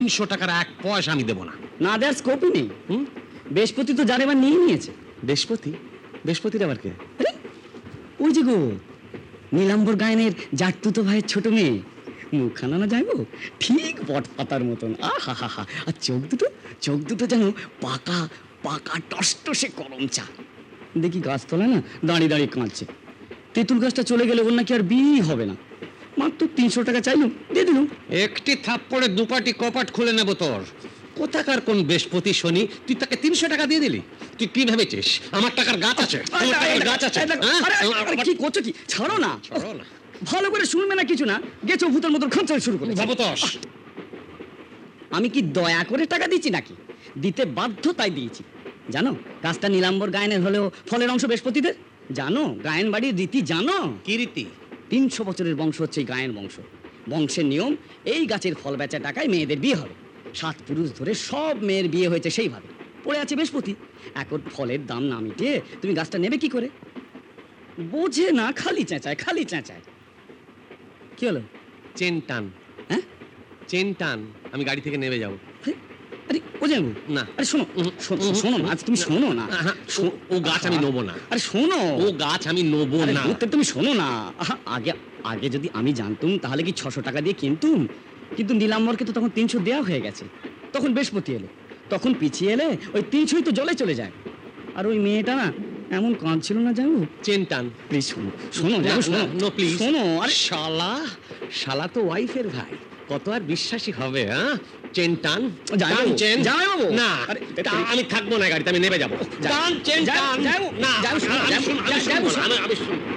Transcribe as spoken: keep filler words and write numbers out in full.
তিনশো টাকার এক পয়সা আমি দেবো না। না দেওয়ার স্কোপই নেই। হুম, বৃহস্পতি তো যার এবার নিয়ে নিয়েছে। বৃহস্পতি? বৃহস্পতির আবার কে? আরে, ওই যে গো নীলাম্বর গায়নের জাটতুতো ভাইয়ের ছোট মেয়ে, মুখখানা না যাইবো ঠিক বট পাতার মতন, আহা হা হা, আর চোখ দুটো চোখ দুটো যেন পাকা পাকা টসটসে করম চা। দেখি গাছতলায় না দাঁড়িয়ে দাঁড়িয়ে কাঁদছে। তেঁতুল গাছটা চলে গেলে ওর নাকি আর বিয়ে হবে না। মাত্র তিনশো টাকা চাইলুম, দিয়ে দিলুম। একটি থাপ্পড়ে দুপাটি কপাট খুলে নেবো তোর। কোথাকার কোন বৃহস্পতি শনি, তুই তাকে তিনশো টাকা দিয়ে দিলি? তুই কি ভেবেছিস আমার টাকার গাছ আছে? আমার টাকার গাছ আছে? হ্যাঁ? আরে কি করছো কি? ছাড়ো না, ছাড়ো না। ভালো করে শুনবে না কিছু না, গেছো ভূতের মতো খাঁচাতে শুরু করে। ভবতোষ, আমি কি দয়া করে টাকা দিচ্ছি নাকি? দিতে বাধ্য তাই দিয়েছি। জানো গাছটা নীলাম্বর গায়নের হলেও ফলের অংশ বৃহস্পতিদের। জানো গায়ন বাড়ির রীতি জানো? কি রীতি? তিনশো বছরের বংশ হচ্ছে এই গায়ন বংশ। বংশের নিয়ম, এই গাছের ফল বেচা টাকায় মেয়েদের বিয়ে হবে। সাত পুরুষ ধরে সব মেয়ের বিয়ে হয়েছে সেইভাবে। পড়ে আছে বৃহস্পতি। এখন ফলের দাম না মিটিয়ে তুমি গাছটা নেবে কি করে? বোঝে না, খালি চেঁচায় খালি চেঁচায়। কি হলো? চেন টান। হ্যাঁ, চেন টান, আমি গাড়ি থেকে নেমে যাবো। আরে ও যাবো না। আরে শোনো শোনো শোনো না, তুমি শোনো না। ও গাছ আমি নেবো না। আরে শোনো, ও গাছ আমি নেবো না। তুমি শোনো না। আগে আগে যদি আমি জানতুম তাহলে কি ছশো টাকা দিয়ে কিনতুম, কিন্তু নীলাম্বরকে তো তখন তিনশো দেওয়া হয়ে গেছে। তখন বৃহস্পতি এলো, তখন পিছিয়ে এলে ওই তিনশোই তো জলে চলে যায়। আর ওই মেয়েটা না এমন কাঁদছিল না যাবো। চেন টান। প্লিজ শোনো শোনো যাবো, শোনো নো প্লিজ শোনো। আরে শালা, শালা তো ওয়াইফের ভাই, কত আর বিশ্বাসী হবে? হ্যাঁ, চেন টান। টান চেন। জামাইবাবু না, আমি থাকবো না গাড়িতে, আমি নেমে যাবো। টান চেন টান। যাবো না, যাবো আমি শুনবো না, আমি শুনবো না।